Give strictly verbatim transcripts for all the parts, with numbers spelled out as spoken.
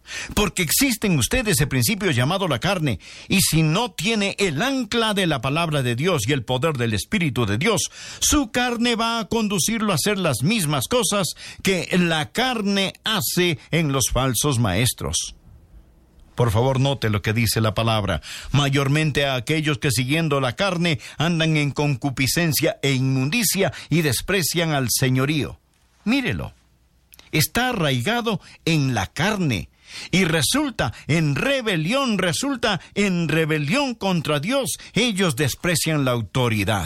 Porque existe en usted ese principio llamado la carne, y si no tiene el ancla de la palabra de Dios y el poder del Espíritu de Dios, su carne va a conducirlo a hacer las mismas cosas que la carne hace en los falsos maestros. Por favor, note lo que dice la palabra. Mayormente a aquellos que siguiendo la carne andan en concupiscencia e inmundicia y desprecian al señorío. Mírelo. Está arraigado en la carne. Y resulta en rebelión, resulta en rebelión contra Dios. Ellos desprecian la autoridad.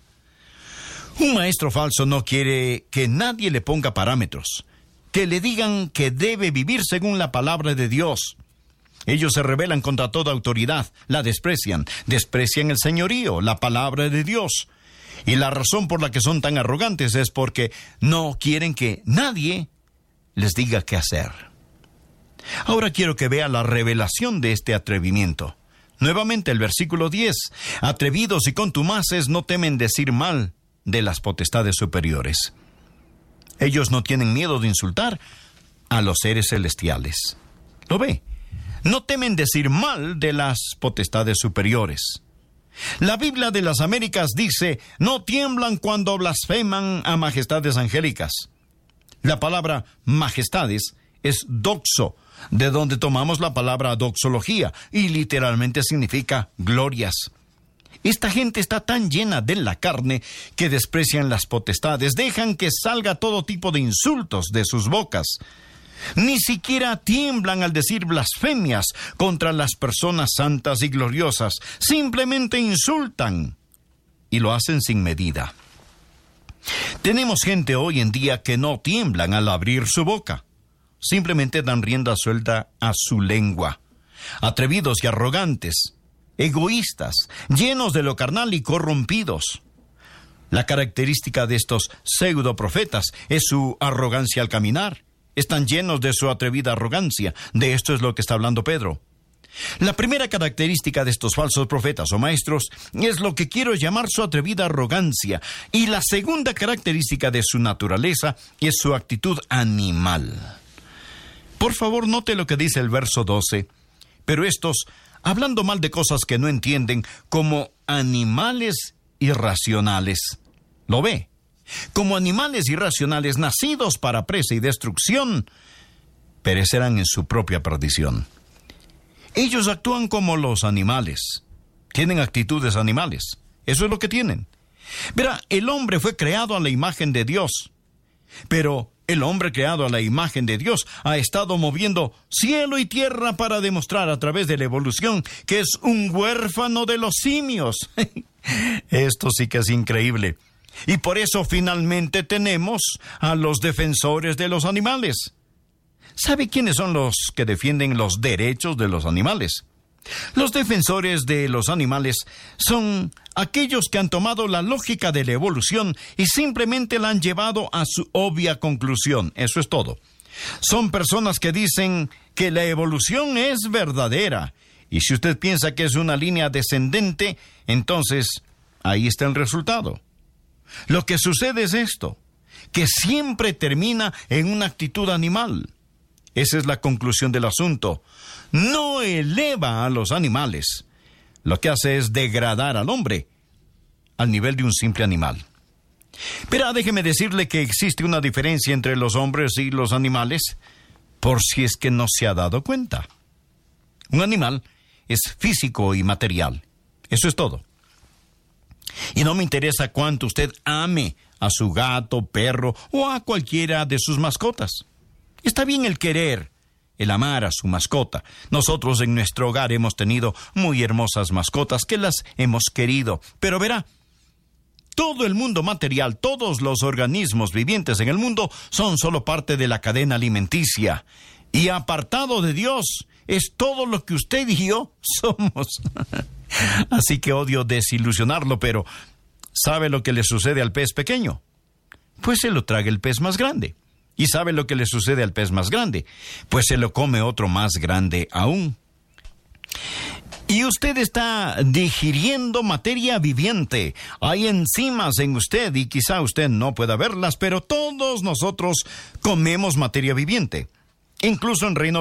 Un maestro falso no quiere que nadie le ponga parámetros, que le digan que debe vivir según la palabra de Dios. Ellos se rebelan contra toda autoridad, la desprecian, desprecian el señorío, la palabra de Dios. Y la razón por la que son tan arrogantes es porque no quieren que nadie les diga qué hacer. Ahora quiero que vea la revelación de este atrevimiento. Nuevamente el versículo diez. Atrevidos y contumaces no temen decir mal de las potestades superiores. Ellos no tienen miedo de insultar a los seres celestiales. ¿Lo ve? No temen decir mal de las potestades superiores. La Biblia de las Américas dice, no tiemblan cuando blasfeman a majestades angélicas. La palabra majestades es doxo, de donde tomamos la palabra doxología, y literalmente significa glorias. Esta gente está tan llena de la carne que desprecian las potestades, dejan que salga todo tipo de insultos de sus bocas. Ni siquiera tiemblan al decir blasfemias contra las personas santas y gloriosas, simplemente insultan, y lo hacen sin medida. Tenemos gente hoy en día que no tiemblan al abrir su boca. Simplemente dan rienda suelta a su lengua. Atrevidos y arrogantes, egoístas, llenos de lo carnal y corrompidos. La característica de estos pseudo profetas es su arrogancia al caminar. Están llenos de su atrevida arrogancia. De esto es lo que está hablando Pedro. La primera característica de estos falsos profetas o maestros es lo que quiero llamar su atrevida arrogancia. Y la segunda característica de su naturaleza es su actitud animal. Por favor, note lo que dice el verso doce. Pero estos, hablando mal de cosas que no entienden, como animales irracionales. ¿Lo ve? Como animales irracionales nacidos para presa y destrucción, perecerán en su propia perdición. Ellos actúan como los animales. Tienen actitudes animales. Eso es lo que tienen. Verá, el hombre fue creado a la imagen de Dios. Pero el hombre creado a la imagen de Dios ha estado moviendo cielo y tierra para demostrar a través de la evolución que es un huérfano de los simios. Esto sí que es increíble. Y por eso finalmente tenemos a los defensores de los animales. ¿Sabe quiénes son los que defienden los derechos de los animales? Los defensores de los animales son aquellos que han tomado la lógica de la evolución y simplemente la han llevado a su obvia conclusión. Eso es todo. Son personas que dicen que la evolución es verdadera. Y si usted piensa que es una línea descendente, entonces ahí está el resultado. Lo que sucede es esto, que siempre termina en una actitud animal. Esa es la conclusión del asunto. No eleva a los animales. Lo que hace es degradar al hombre al nivel de un simple animal. Pero déjeme decirle que existe una diferencia entre los hombres y los animales, por si es que no se ha dado cuenta. Un animal es físico y material. Eso es todo. Y no me interesa cuánto usted ame a su gato, perro o a cualquiera de sus mascotas. Está bien el querer, el amar a su mascota. Nosotros en nuestro hogar hemos tenido muy hermosas mascotas que las hemos querido. Pero verá, todo el mundo material, todos los organismos vivientes en el mundo son solo parte de la cadena alimenticia. Y apartado de Dios es todo lo que usted y yo somos. Así que odio desilusionarlo, pero ¿sabe lo que le sucede al pez pequeño? Pues se lo traga el pez más grande. ¿Y sabe lo que le sucede al pez más grande? Pues se lo come otro más grande aún. Y usted está digiriendo materia viviente. Hay enzimas en usted y quizá usted no pueda verlas, pero todos nosotros comemos materia viviente. Incluso en Reino